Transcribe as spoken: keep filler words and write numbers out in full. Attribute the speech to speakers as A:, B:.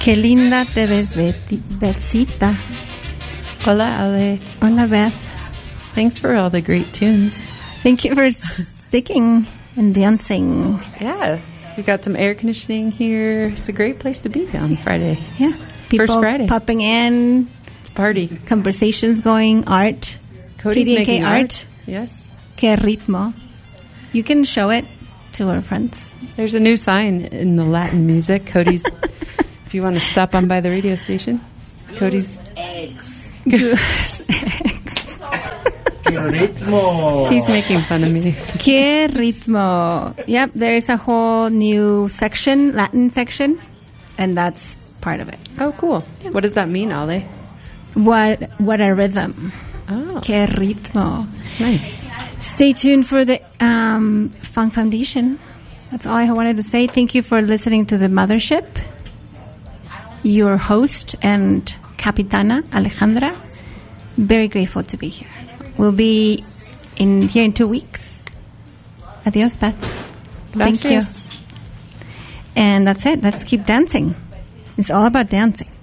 A: Qué linda te ves, Betty, Bethcita.
B: Hola, Ale.
A: Hola, Beth.
B: Thanks for all the great tunes.
A: Thank you for sticking and dancing.
B: Yeah. We got some air conditioning here. It's a great place to be on Friday.
A: Yeah. People
B: First Friday.
A: Popping in.
B: It's a party.
A: Conversations going. Art.
B: Cody's
A: P D and K
B: making
A: art.
B: art. Yes.
A: Que ritmo. You can show it to our friends.
B: There's a new sign in the Latin music. Cody's, if you want to stop on by the radio station. Cody's.
C: Eggs.
A: Goose
C: Que ritmo.
B: He's making fun of me.
A: Que ritmo. Yep, there is a whole new section, Latin section, and that's part of it.
B: Oh, cool.
A: Yeah.
B: What does that mean, Ale?
A: What what a rhythm.
B: Oh,
A: Que ritmo.
B: nice.
A: Stay tuned for the um, Funk Foundation. That's all I wanted to say. Thank you for listening to The Mothership. Your host and Capitana, Alejandra. Very grateful to be here. We'll be in here in two weeks. Adios, Beth. Thank you.
B: Gracias.
A: And that's it. Let's keep dancing. It's all about dancing.